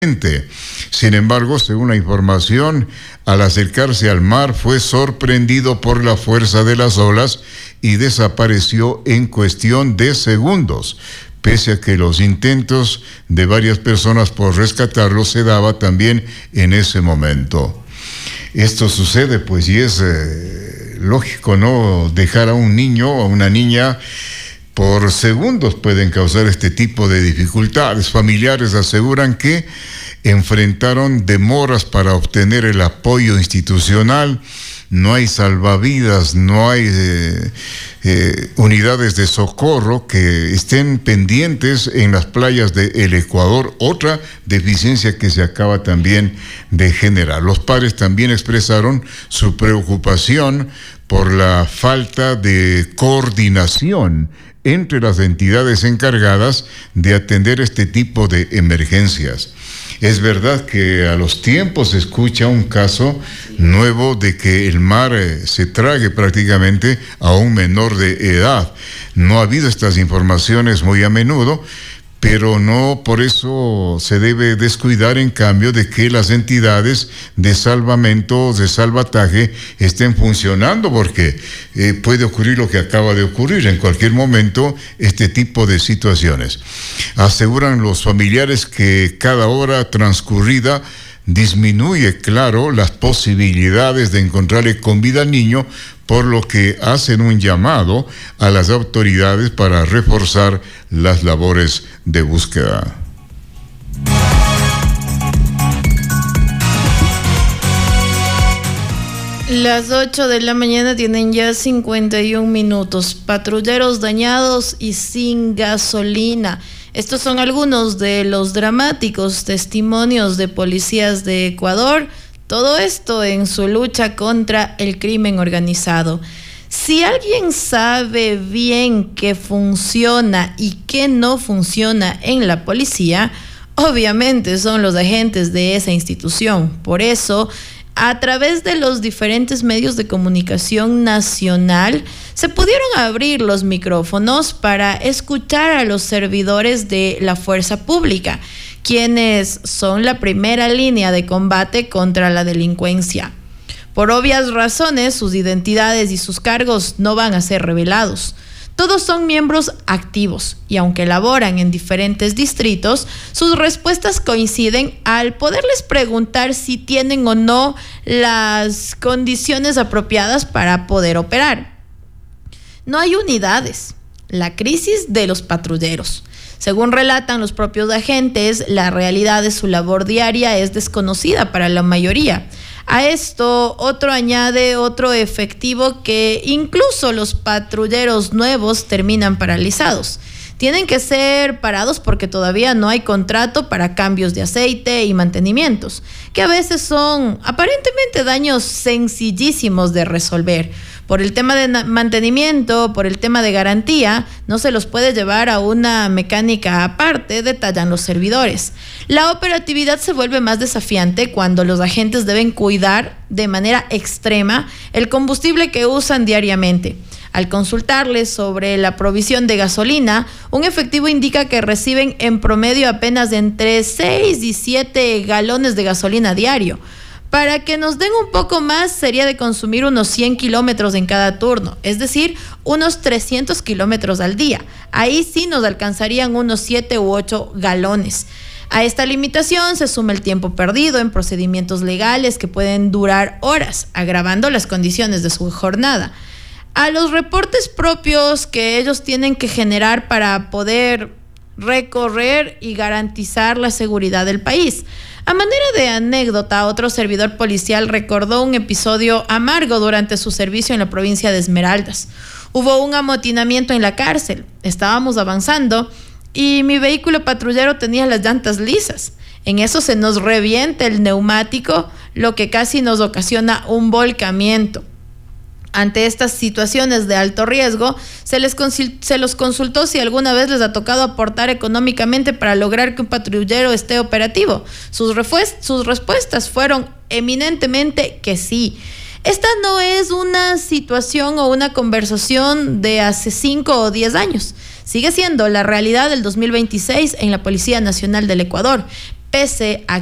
Sin embargo, según la información, al acercarse al mar fue sorprendido por la fuerza de las olas y desapareció en cuestión de segundos, pese a que los intentos de varias personas por rescatarlo se daba también en ese momento. Esto sucede, pues, y es lógico, ¿no? Dejar a un niño o a una niña por segundos pueden causar este tipo de dificultades. Familiares aseguran que enfrentaron demoras para obtener el apoyo institucional. No hay salvavidas, no hay unidades de socorro que estén pendientes en las playas del Ecuador. Otra deficiencia que se acaba también de generar. Los padres también expresaron su preocupación por la falta de coordinación entre las entidades encargadas de atender este tipo de emergencias. Es verdad que a los tiempos se escucha un caso nuevo de que el mar se trague prácticamente a un menor de edad. No ha habido estas informaciones muy a menudo, pero no por eso se debe descuidar, en cambio, de que las entidades de salvamento, de salvataje, estén funcionando, porque puede ocurrir lo que acaba de ocurrir en cualquier momento, este tipo de situaciones. Aseguran los familiares que cada hora transcurrida disminuye, claro, las posibilidades de encontrarle con vida al niño, por lo que hacen un llamado a las autoridades para reforzar las labores de búsqueda. Las 8 de la mañana tienen ya 51 minutos. Patrulleros dañados y sin gasolina. Estos son algunos de los dramáticos testimonios de policías de Ecuador. Todo esto en su lucha contra el crimen organizado. Si alguien sabe bien qué funciona y qué no funciona en la policía, obviamente son los agentes de esa institución. Por eso, a través de los diferentes medios de comunicación nacional, se pudieron abrir los micrófonos para escuchar a los servidores de la fuerza pública, quienes son la primera línea de combate contra la delincuencia. Por obvias razones, sus identidades y sus cargos no van a ser revelados. Todos son miembros activos y aunque laboran en diferentes distritos, sus respuestas coinciden al poderles preguntar si tienen o no las condiciones apropiadas para poder operar. No hay unidades. La crisis de los patrulleros. Según relatan los propios agentes, la realidad de su labor diaria es desconocida para la mayoría. A esto, añade otro efectivo que incluso los patrulleros nuevos terminan paralizados. Tienen que ser parados porque todavía no hay contrato para cambios de aceite y mantenimientos, que a veces son aparentemente daños sencillísimos de resolver. Por el tema de mantenimiento, por el tema de garantía, no se los puede llevar a una mecánica aparte, detallan los servidores. La operatividad se vuelve más desafiante cuando los agentes deben cuidar de manera extrema el combustible que usan diariamente. Al consultarles sobre la provisión de gasolina, un efectivo indica que reciben en promedio apenas entre 6 y 7 galones de gasolina diario. Para que nos den un poco más, sería de consumir unos 100 kilómetros en cada turno, es decir, unos 300 kilómetros al día. Ahí sí nos alcanzarían unos 7 u 8 galones. A esta limitación se suma el tiempo perdido en procedimientos legales que pueden durar horas, agravando las condiciones de su jornada. A los reportes propios que ellos tienen que generar para poder recorrer y garantizar la seguridad del país. A manera de anécdota, otro servidor policial recordó un episodio amargo durante su servicio en la provincia de Esmeraldas. Hubo un amotinamiento en la cárcel. Estábamos avanzando y mi vehículo patrullero tenía las llantas lisas. En eso se nos revienta el neumático, lo que casi nos ocasiona un volcamiento. Ante estas situaciones de alto riesgo, se los consultó si alguna vez les ha tocado aportar económicamente para lograr que un patrullero esté operativo. Sus respuestas fueron eminentemente que sí. Esta no es una situación o una conversación de hace 5 o 10 años. Sigue siendo la realidad del 2026 en la Policía Nacional del Ecuador. pese a